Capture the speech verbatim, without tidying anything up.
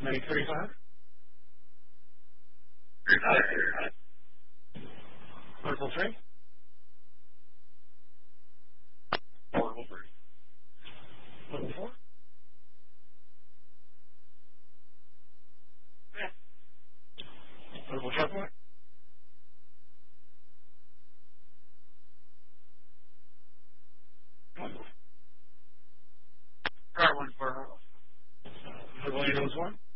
eight thirty-five. Purple three. Purple three. Purple four. Purple chocolate. Car one four. Purple eight oh one.